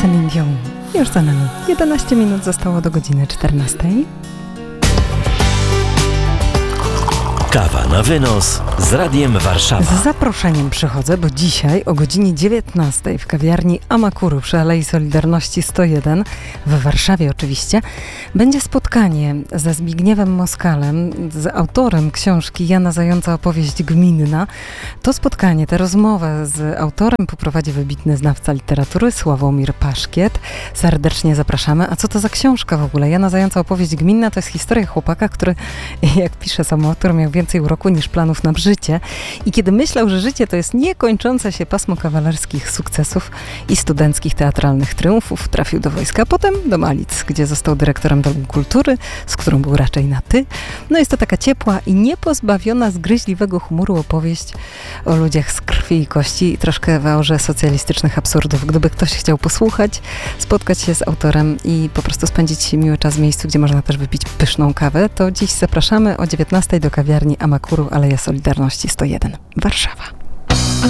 Celine Dion już za nami. 11 minut zostało do godziny 14. Kawa na wynos z Radiem Warszawa. Z zaproszeniem przychodzę, bo dzisiaj o godzinie 19 w kawiarni Amakuru przy Alei Solidarności 101 w Warszawie oczywiście będzie spotkanie ze Zbigniewem Moskalem, z autorem książki Jana Zająca Opowieść gminna. To spotkanie, tę rozmowę z autorem poprowadzi wybitny znawca literatury Sławomir Paszkiet. Serdecznie zapraszamy. A co to za książka w ogóle? Jana Zająca Opowieść gminna to jest historia chłopaka, który, jak pisze sam autor, miał więcej uroku niż planów na życie. I kiedy myślał, że życie to jest niekończące się pasmo kawalerskich sukcesów i studenckich teatralnych triumfów, trafił do wojska, potem do Malic, gdzie został dyrektorem Domu Kultury, z którą był raczej na ty. No jest to taka ciepła i niepozbawiona zgryźliwego humoru opowieść o ludziach z krwi i kości i troszkę w aurze socjalistycznych absurdów. Gdyby ktoś chciał posłuchać, spotkać się z autorem i po prostu spędzić miły czas w miejscu, gdzie można też wypić pyszną kawę, to dziś zapraszamy o 19 do kawiarni Amakuru, Aleja Solidarności 101, Warszawa.